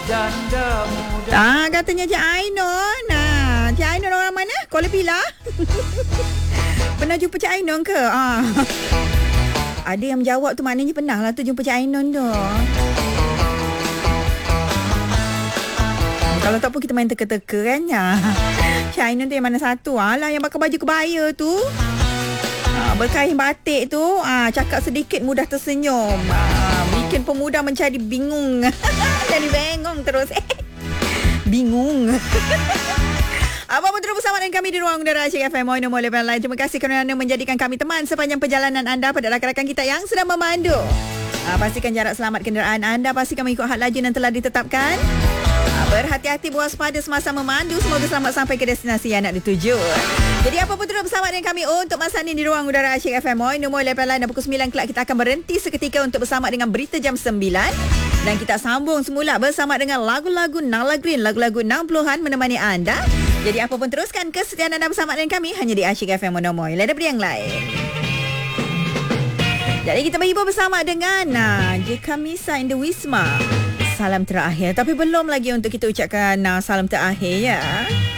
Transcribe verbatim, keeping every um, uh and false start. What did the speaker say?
janda muda. Ah, katanya Cik Ainon. Nah, Cik Ainon orang mana? Kuala Pilah. Pernah jumpa Cik Ainon ke? Ah. Ada yang menjawab tu, maknanya pernah lah tu jumpa Cik Ainon tu. Kalau tak pun kita main teka-teka kan ya. Cik Ainon tu yang mana satu? Alah, yang pakai baju kebaya tu. Ah, berkain batik tu. Ah, cakap sedikit mudah tersenyum. Ah, bikin pemuda menjadi bingung. Jadi bengong terus. Bingung. Apa-apa terus bersama dengan kami di Ruang Udara Asyik F M Moino Mole Lain. Terima kasih kerana menjadikan kami teman sepanjang perjalanan anda pada rakan-rakan kita yang sedang memandu. Ah, pastikan jarak selamat kenderaan anda. Pastikan mengikut had laju yang telah ditetapkan. Ah, berhati-hati, berwaspada semasa memandu. Semoga selamat sampai ke destinasi yang nak dituju. Jadi apa-apa terus bersama dengan kami untuk masa ini di Ruang Udara Asyik F M Moino Mole Lain. Dan pukul sembilan kelak kita akan berhenti seketika untuk bersama dengan berita jam sembilan. Dan kita sambung semula bersama dengan lagu-lagu Nala Green, lagu-lagu enam puluhan menemani anda. Jadi apa pun teruskan kesetiaan anda bersama dengan kami hanya di Asyik F M Monomoy. Lain daripada yang lain. Jadi kita berhibur bersama dengan uh, J. Misa in the Wisma. Salam terakhir. Tapi belum lagi untuk kita ucapkan uh, salam terakhir ya.